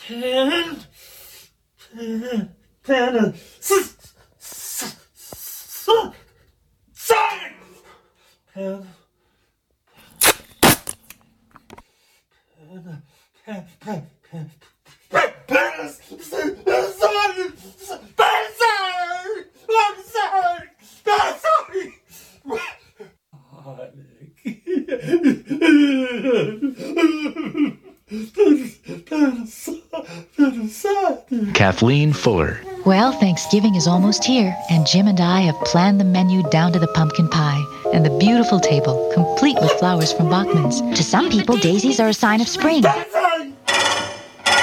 Kathleen Fuller. Well, Thanksgiving is almost here, and Jim and I have planned the menu down to the pumpkin pie and the beautiful table, complete with flowers from Bachman's. To some people, daisies are a sign of spring.